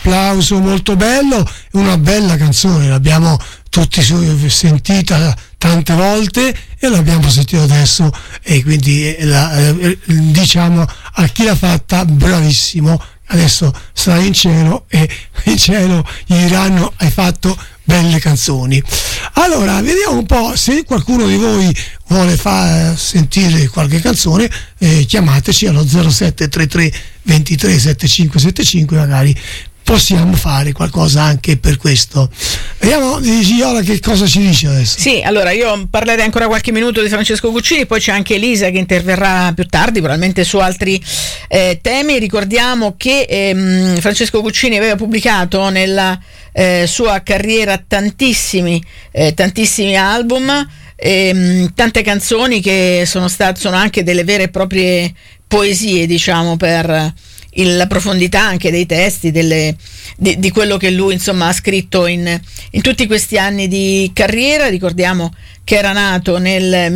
applauso molto bello, una bella canzone, l'abbiamo tutti sentita tante volte e l'abbiamo sentita adesso, e quindi diciamo a chi l'ha fatta bravissimo, adesso sarà in cielo e in cielo gli diranno hai fatto belle canzoni. Allora vediamo un po', se qualcuno di voi vuole far sentire qualche canzone, chiamateci allo 0733 23 7575, magari possiamo fare qualcosa anche per questo. Vediamo Giola che cosa ci dice adesso. Sì, allora io parlerei ancora qualche minuto di Francesco Guccini, poi c'è anche Elisa che interverrà più tardi, probabilmente su altri temi. Ricordiamo che Francesco Guccini aveva pubblicato nella sua carriera tantissimi album, tante canzoni che sono anche delle vere e proprie poesie, diciamo, per la profondità anche dei testi, di quello che lui insomma ha scritto in tutti questi anni di carriera. Ricordiamo che era nato nel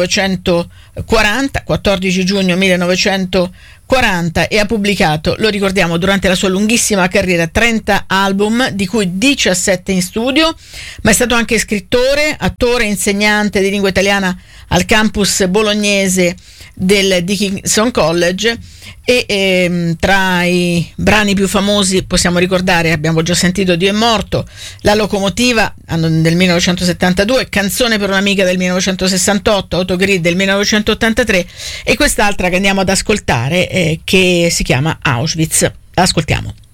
1940, 14 giugno 1940, e ha pubblicato, lo ricordiamo, durante la sua lunghissima carriera 30 album, di cui 17 in studio, ma è stato anche scrittore, attore, insegnante di lingua italiana al campus bolognese del Dickinson College, e tra i brani più famosi possiamo ricordare, abbiamo già sentito Dio è morto, La locomotiva del 1972, Canzone per un'amica del 1968, Autogrid del 1983 e quest'altra che andiamo ad ascoltare che si chiama Auschwitz. Ascoltiamo.